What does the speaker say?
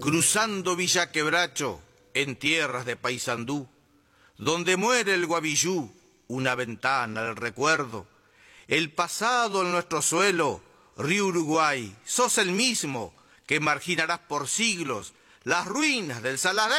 cruzando Villa Quebracho, en tierras de Paysandú, donde muere el Guavillú, una ventana al recuerdo, el pasado en nuestro suelo, río Uruguay, sos el mismo que marginarás por siglos las ruinas del Saladero.